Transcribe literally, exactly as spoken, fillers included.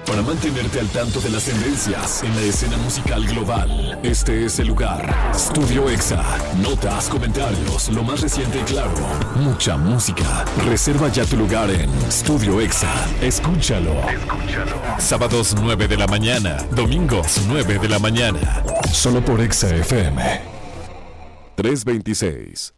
Para mantenerte al tanto de las tendencias en la escena musical global, este es el lugar. Estudio Exa. Notas, comentarios, lo más reciente y claro. Mucha música. Reserva ya tu lugar en Estudio Exa. Escúchalo. Escúchalo. Sábados nueve de la mañana. Domingos nueve de la mañana. Solo por Exa F M. trescientos veintiséis.